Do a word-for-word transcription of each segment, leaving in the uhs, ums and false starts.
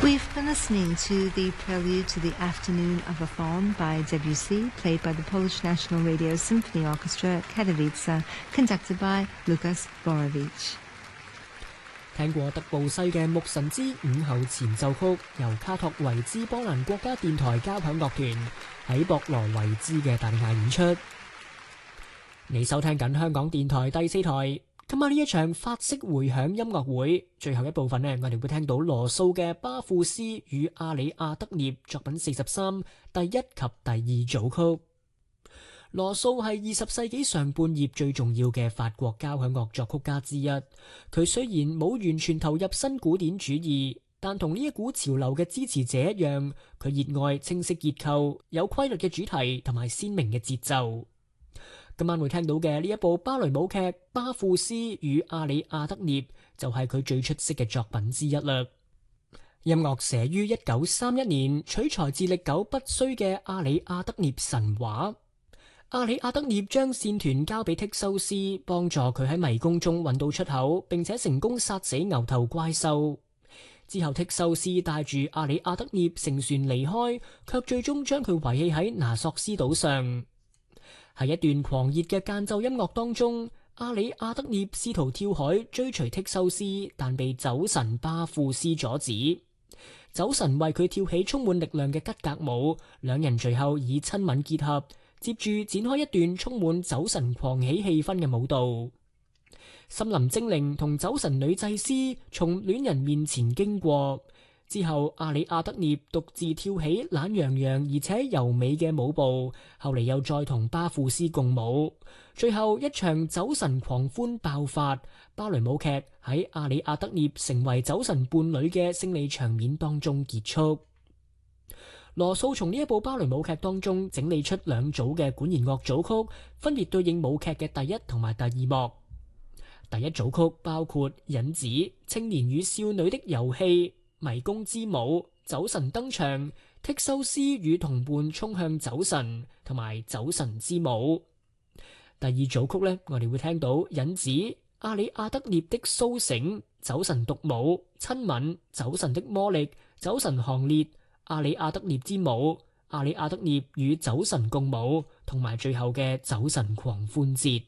We've been listening to the prelude to the Afternoon of a Faun by Debussy, played by the Polish National Radio Symphony Orchestra Katowice, conducted by Lukas Borowicz。 聽過德布西嘅《牧神之午後前奏曲》，由卡托維茲波蘭國家電台交響樂團喺博羅維茲嘅大利亞演出。你收聽緊香港電台第四台。今晚呢一場法式迴響音樂會，最後一部分呢，我哋會聽到羅素嘅巴庫斯與阿里亞德涅作品四十三第一及第二組曲。羅素係二十世紀上半葉最重要嘅法國交響樂作曲家之一。佢雖然冇完全投入新古典主義，但同呢一股潮流嘅支持者一樣，佢熱愛清晰結構、有規律嘅主題同埋鮮明嘅節奏。今晚會聽到嘅呢一部芭蕾舞劇《巴庫斯與阿里亞德涅》就係佢最出色嘅作品之一啦。音樂寫於一九三一年，取材自歷久不衰嘅阿里亞德涅神話。阿里亞德涅將線團交俾剔修斯，幫助佢喺迷宮中揾到出口，並且成功殺死牛頭怪獸。之後剔修斯帶住阿里亞德涅乘船離開，卻最終將佢遺棄喺拿索斯島上。喺一段狂熱嘅間奏音樂當中，阿里亞德涅試圖跳海追隨剔修斯，但被酒神巴庫斯阻止。酒神為佢跳起充滿力量嘅吉格舞，兩人隨後以親吻結合，接住展開一段充滿酒神狂喜氣氛嘅舞蹈。森林精靈同酒神女祭司從戀人面前經過之後，阿里亞德涅獨自跳起懶洋洋而且柔美嘅舞步，後嚟又再同巴庫斯共舞，最後一場酒神狂歡爆發。芭蕾舞劇喺阿里亞德涅成為酒神伴侶嘅勝利場面當中結束。羅素從呢一部芭蕾舞劇當中整理出兩組嘅管弦樂組曲，分別對應舞劇嘅第一同埋第二幕。第一組曲包括引子、青年與少女的遊戲、迷宮之舞、酒神登場、剔修斯與同伴衝向酒神同埋酒神之舞。第二組曲呢，我哋會聽到引子、阿里亞德涅的蘇醒、酒神獨舞、親吻、酒神的魔力、酒神行列、阿里亞德涅之舞、阿里亞德涅與酒神共舞，同埋最後嘅酒神狂歡節。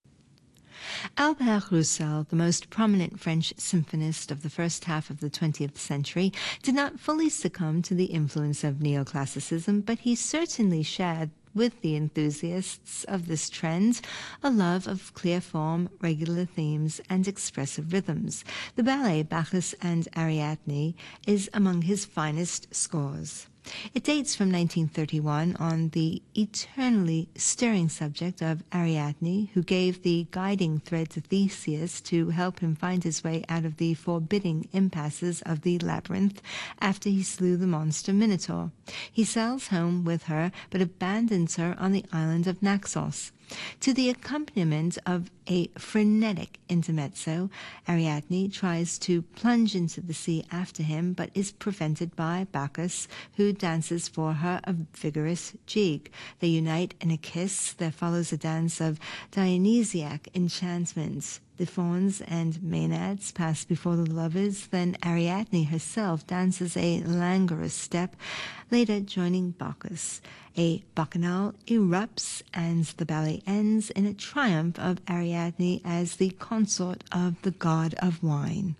Albert Roussel, the most prominent French symphonist of the first half of the twentieth century, did not fully succumb to the influence of neoclassicism, but he certainly shared with the enthusiasts of this trend a love of clear form, regular themes, and expressive rhythms. The ballet Bacchus and Ariadne is among his finest scores. It dates from nineteen thirty-one on the eternally stirring subject of Ariadne, who gave the guiding thread to Theseus to help him find his way out of the forbidding impasses of the labyrinth after he slew the monster Minotaur. He sails home with her, but abandons her on the island of Naxos. To the accompaniment of a frenetic intermezzo, Ariadne tries to plunge into the sea after him, but is prevented by Bacchus, who dances for her a vigorous jig. They unite in a kiss. There follows a dance of Dionysiac enchantments. The fauns and maenads pass before the lovers, then Ariadne herself dances a languorous step, later joining Bacchus. A bacchanal erupts, and the ballet ends in a triumph of Ariadne as the consort of the god of wine.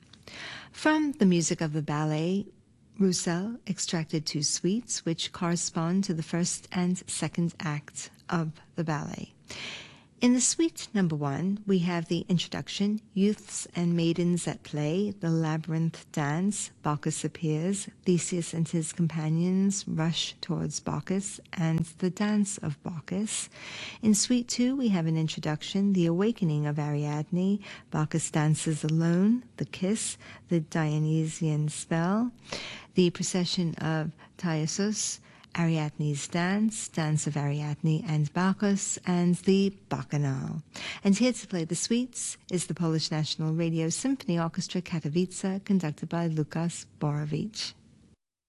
From the music of the ballet, Roussel extracted two suites which correspond to the first and second acts of the ballet. In the suite number one, we have the introduction, Youths and Maidens at Play, the Labyrinth Dance, Bacchus appears, Theseus and his companions rush towards Bacchus, and the Dance of Bacchus. In suite two, we have an introduction, the Awakening of Ariadne, Bacchus dances alone, the Kiss, the Dionysian Spell, the Procession of Thyasus, Ariadne's Dance, Dance of Ariadne and Bacchus, and the Bacchanal. And here to play the suites is the Polish National Radio Symphony Orchestra Katowice, conducted by Lukas Borowicz.